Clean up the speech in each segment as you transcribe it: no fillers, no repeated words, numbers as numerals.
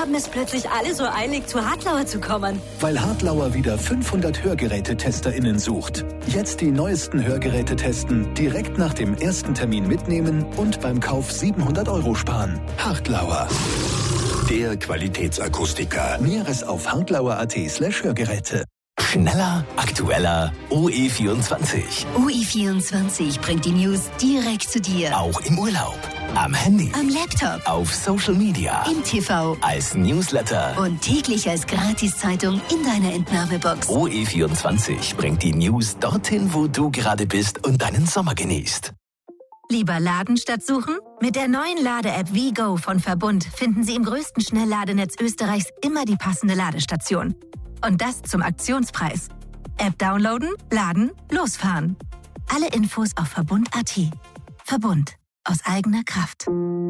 haben es plötzlich alle so eilig, zu Hartlauer zu kommen? Weil Hartlauer wieder 500 Hörgerätetesterinnen sucht. Jetzt die neuesten Hörgeräte testen, direkt nach dem ersten Termin mitnehmen und beim Kauf 700 € sparen. Hartlauer. Der Qualitätsakustiker. Näheres auf hartlauer.at/Hörgeräte. Schneller, aktueller, OE24. OE24 bringt die News direkt zu dir. Auch im Urlaub, am Handy, Am Laptop, auf Social Media, im TV als Newsletter. und täglich als Gratiszeitung in deiner Entnahmebox. OE24 bringt die News dorthin, wo du gerade bist und deinen Sommer genießt. Lieber laden statt suchen? Mit der neuen Lade-App WeGo von Verbund finden Sie im größten Schnellladenetz Österreichs immer die passende Ladestation. Und das zum Aktionspreis. App downloaden, laden, losfahren. Alle Infos auf Verbund.at. Verbund. Aus eigener Kraft.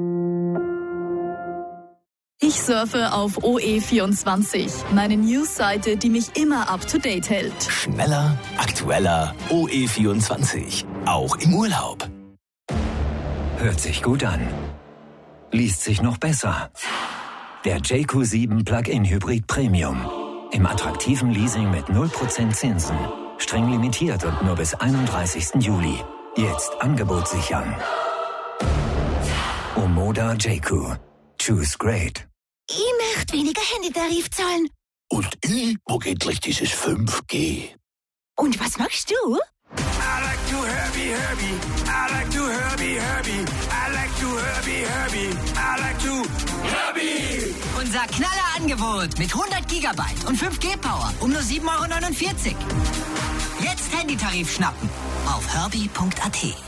Ich surfe auf OE24, meine Newsseite, die mich immer up-to-date hält. Schneller, aktueller, OE24. Auch im Urlaub. Hört sich gut an. Liest sich noch besser. Der JQ7 Plug-in Hybrid Premium. Im attraktiven Leasing mit 0% Zinsen. Streng limitiert und nur bis 31. Juli. Jetzt Angebot sichern. Omoda JQ. Choose great. Ich möchte weniger Handytarif zahlen. Und ich mag endlich dieses 5G. Und was machst du? I like to Herbie. I like to Herbie. I like to Herbie. I like to Herbie. Unser Knallerangebot mit 100 Gigabyte und 5G-Power um nur 7,49 €. Jetzt Handytarif schnappen auf herbie.at.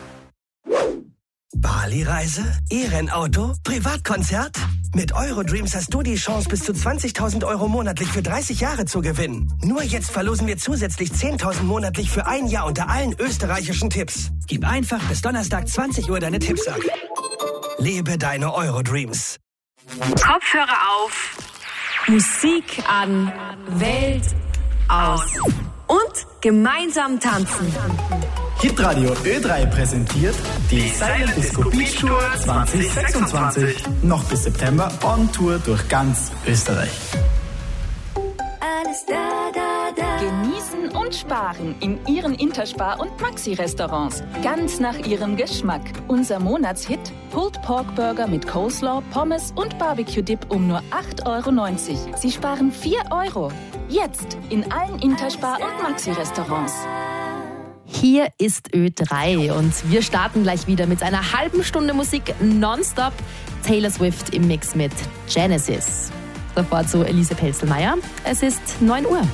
Bali-Reise? E-Rennauto? Privatkonzert? Mit Eurodreams hast du die Chance, bis zu 20.000 € monatlich für 30 Jahre zu gewinnen. Nur jetzt verlosen wir zusätzlich 10.000 monatlich für ein Jahr unter allen österreichischen Tipps. Gib einfach bis Donnerstag 20 Uhr deine Tipps ab. Lebe deine Eurodreams. Kopfhörer auf, Musik an, Welt aus und gemeinsam tanzen. Hitradio Ö3 präsentiert die Silent Disco Beach Tour 2026. Noch bis September on Tour durch ganz Österreich. Alles da. Genießen und sparen in Ihren Interspar- und Maxi-Restaurants. Ganz nach Ihrem Geschmack. Unser Monatshit: Pulled Pork Burger mit Coleslaw, Pommes und Barbecue-Dip um nur 8,90 €. Sie sparen 4 €. Jetzt in allen Interspar- und Maxi-Restaurants. Hier ist Ö3 und wir starten gleich wieder mit einer halben Stunde Musik nonstop. Taylor Swift im Mix mit Genesis. Davor zu Elise Pelzelmeier. Es ist 9 Uhr.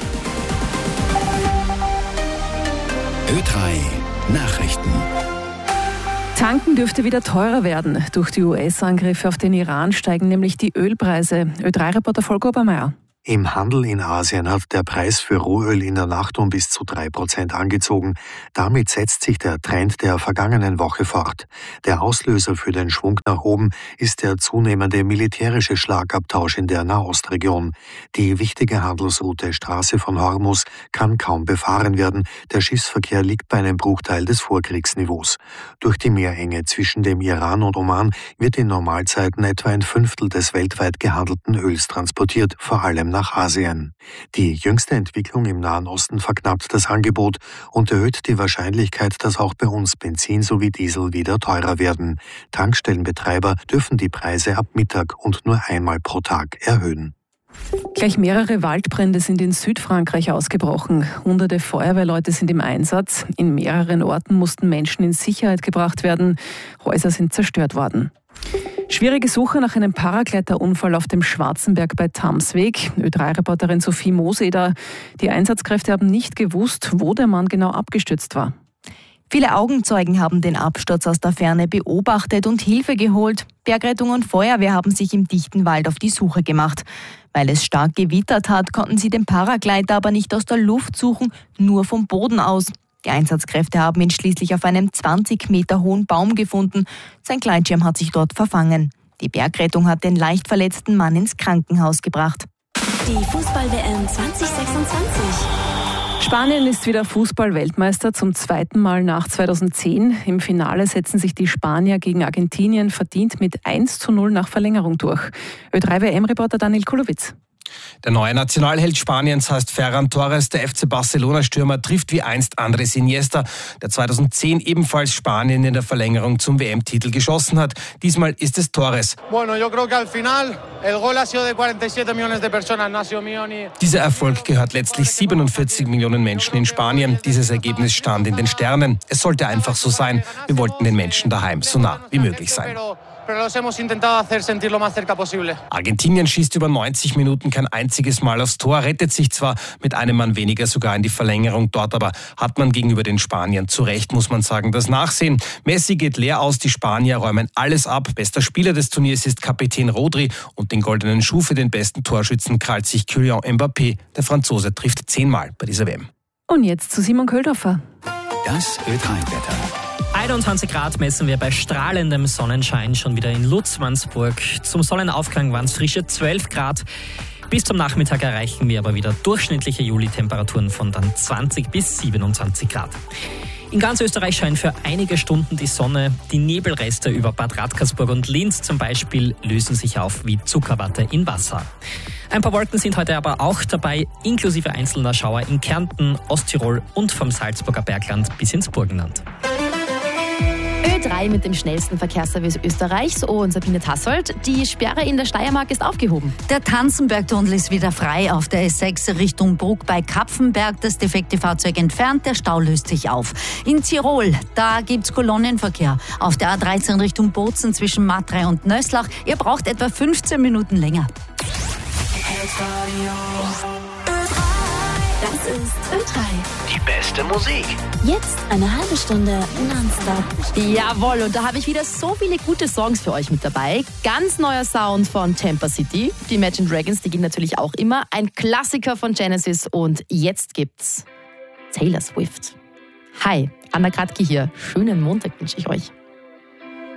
Ö3 Nachrichten. Tanken dürfte wieder teurer werden. Durch die US-Angriffe auf den Iran steigen nämlich die Ölpreise. Ö3-Reporter Volker Obermeier. Im Handel in Asien hat der Preis für Rohöl in der Nacht um bis zu 3% angezogen. Damit setzt sich der Trend der vergangenen Woche fort. Der Auslöser für den Schwung nach oben ist der zunehmende militärische Schlagabtausch in der Nahostregion. Die wichtige Handelsroute Straße von Hormuz kann kaum befahren werden. Der Schiffsverkehr liegt bei einem Bruchteil des Vorkriegsniveaus. Durch die Meerenge zwischen dem Iran und Oman wird in Normalzeiten etwa ein Fünftel des weltweit gehandelten Öls transportiert, vor allem nach Asien. Die jüngste Entwicklung im Nahen Osten verknappt das Angebot und erhöht die Wahrscheinlichkeit, dass auch bei uns Benzin sowie Diesel wieder teurer werden. Tankstellenbetreiber dürfen die Preise ab Mittag und nur einmal pro Tag erhöhen. Gleich mehrere Waldbrände sind in Südfrankreich ausgebrochen. Hunderte Feuerwehrleute sind im Einsatz. In mehreren Orten mussten Menschen in Sicherheit gebracht werden. Häuser sind zerstört worden. Schwierige Suche nach einem Paragleiterunfall auf dem Schwarzenberg bei Tamsweg. Ö3-Reporterin Sophie Moseder. Die Einsatzkräfte haben nicht gewusst, wo der Mann genau abgestürzt war. Viele Augenzeugen haben den Absturz aus der Ferne beobachtet und Hilfe geholt. Bergrettung und Feuerwehr haben sich im dichten Wald auf die Suche gemacht. Weil es stark gewittert hat, konnten sie den Paragleiter aber nicht aus der Luft suchen, nur vom Boden aus. Die Einsatzkräfte haben ihn schließlich auf einem 20 Meter hohen Baum gefunden. Sein Gleitschirm hat sich dort verfangen. Die Bergrettung hat den leicht verletzten Mann ins Krankenhaus gebracht. Die Fußball-WM 2026. Spanien ist wieder Fußball-Weltmeister zum zweiten Mal nach 2010. Im Finale setzen sich die Spanier gegen Argentinien verdient mit 1:0 nach Verlängerung durch. Ö3-WM-Reporter Daniel Kulowitz. Der neue Nationalheld Spaniens heißt Ferran Torres. Der FC Barcelona-Stürmer trifft wie einst Andrés Iniesta, der 2010 ebenfalls Spanien in der Verlängerung zum WM-Titel geschossen hat. Diesmal ist es Torres. Dieser Erfolg gehört letztlich 47 Millionen Menschen in Spanien. Dieses Ergebnis stand in den Sternen. Es sollte einfach so sein. Wir wollten den Menschen daheim so nah wie möglich sein. Argentinien schießt über 90 Minuten kein einziges Mal aufs Tor, rettet sich zwar mit einem Mann weniger sogar in die Verlängerung. Dort aber hat man gegenüber den Spaniern zu Recht, muss man sagen, das Nachsehen. Messi geht leer aus, die Spanier räumen alles ab. Bester Spieler des Turniers ist Kapitän Rodri und den goldenen Schuh für den besten Torschützen krallt sich Kylian Mbappé. Der Franzose trifft 10-mal bei dieser WM. Und jetzt zu Simon Köldhofer. Das Ö3-Wetter. 21 Grad messen wir bei strahlendem Sonnenschein schon wieder in Lutzmannsburg. Zum Sonnenaufgang waren es frische 12 Grad. Bis zum Nachmittag erreichen wir aber wieder durchschnittliche Juli-Temperaturen von dann 20 bis 27 Grad. In ganz Österreich scheint für einige Stunden die Sonne. Die Nebelreste über Bad Radkersburg und Linz zum Beispiel lösen sich auf wie Zuckerwatte in Wasser. Ein paar Wolken sind heute aber auch dabei, inklusive einzelner Schauer in Kärnten, Osttirol und vom Salzburger Bergland bis ins Burgenland. Ö3 mit dem schnellsten Verkehrsservice Österreichs. Und Sabine Tassold, die Sperre in der Steiermark ist aufgehoben. Der Tanzenbergtunnel ist wieder frei auf der S6 Richtung Bruck bei Kapfenberg. Das defekte Fahrzeug entfernt, der Stau löst sich auf. In Tirol, da gibt's Kolonnenverkehr. Auf der A13 Richtung Bozen zwischen Matrei und Nöslach. Ihr braucht etwa 15 Minuten länger. Das ist Ö3. Die beste Musik. Jetzt eine halbe Stunde nonstop. Jawohl, und da habe ich wieder so viele gute Songs für euch mit dabei. Ganz neuer Sound von Tampa City. Die Imagine Dragons, die gehen natürlich auch immer. Ein Klassiker von Genesis und jetzt gibt's Taylor Swift. Hi, Anna Kratke hier. Schönen Montag wünsche ich euch.